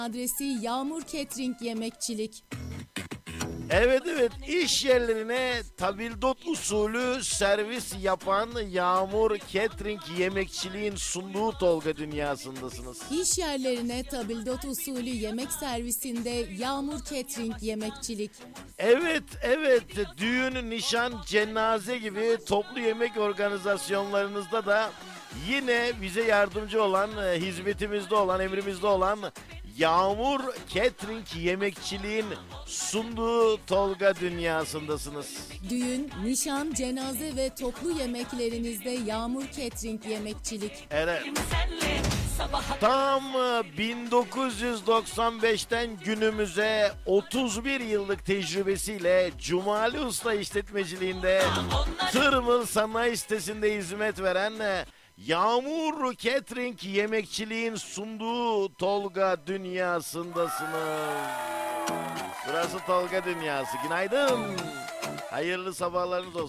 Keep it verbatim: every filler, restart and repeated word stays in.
Adresi Yağmur Catering Yemekçilik. Evet evet, iş yerlerine tabildot usulü servis yapan Yağmur Catering Yemekçiliğin sunduğu Tolga dünyasındasınız. İş yerlerine tabildot usulü yemek servisinde Yağmur Catering Yemekçilik. Evet evet, düğün, nişan, cenaze gibi toplu yemek organizasyonlarınızda da yine bize yardımcı olan, hizmetimizde olan, emrimizde olan Yağmur Catering Yemekçiliğin sunduğu Tolga dünyasındasınız. Düğün, nişan, cenaze ve toplu yemeklerinizde Yağmur Catering Yemekçilik. Evet. Tam bin dokuz yüz doksan beşten günümüze otuz bir yıllık tecrübesiyle Cumali Usta işletmeciliğinde Tırmıl Sanayi Sitesi'nde hizmet veren Yağmur Catering Yemekçiliğin sunduğu Tolga dünyasındasınız. Burası Tolga dünyası. Günaydın. Hayırlı sabahlarınız olsun.